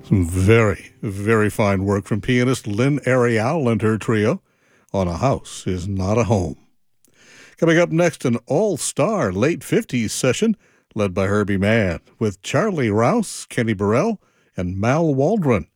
Some very, very fine work from pianist Lynn Ariel and her trio on A House Is Not a Home. Coming up next, an all-star late 50s session led by Herbie Mann with Charlie Rouse, Kenny Burrell, and Mal Waldron.